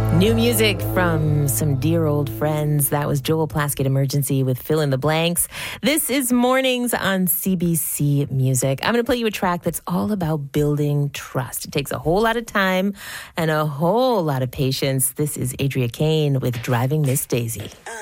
New music from some dear old friends. That was Joel Plaskett Emergency with Fill in the Blanks. This is Mornings on CBC Music. I'm going to play you a track that's all about building trust. It takes a whole lot of time and a whole lot of patience. This is Adria Kane with Driving Miss Daisy.